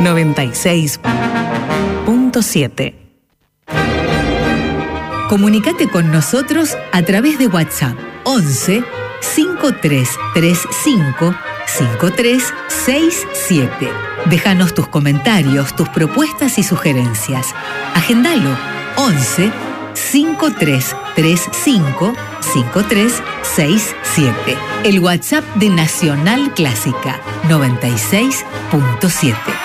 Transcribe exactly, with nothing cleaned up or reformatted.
noventa y seis punto siete. Comunicate con nosotros a través de WhatsApp once cinco tres tres cinco cinco tres seis siete. Déjanos tus comentarios, tus propuestas y sugerencias. Agendalo once cinco tres tres cinco cinco tres seis siete. El WhatsApp de Nacional Clásica noventa y seis punto siete.